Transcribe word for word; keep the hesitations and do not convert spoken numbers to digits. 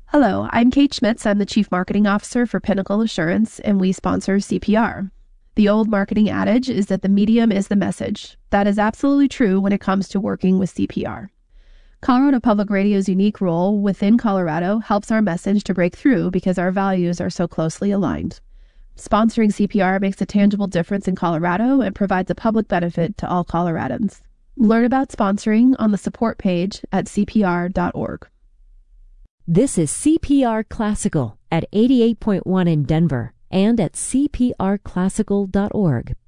Hello, I'm Kate Schmitz. I'm the Chief Marketing Officer for Pinnacle Assurance, and we sponsor C P R. The old marketing adage is that the medium is the message. That is absolutely true when it comes to working with C P R. Colorado Public Radio's unique role within Colorado helps our message to break through because our values are so closely aligned. Sponsoring C P R makes a tangible difference in Colorado and provides a public benefit to all Coloradans. Learn about sponsoring on the support page at c p r dot org. This is C P R Classical at eighty-eight point one in Denver and at c p r classical dot org.